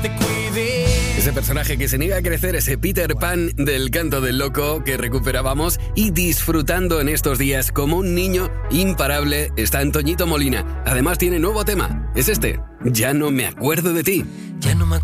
te cuide. Ese personaje que se niega a crecer, ese Peter Pan del Canto del Loco que recuperábamos y disfrutando en estos días como un niño imparable está Antoñito Molina. Además tiene nuevo tema, es este, Ya no me acuerdo de ti. Ya no me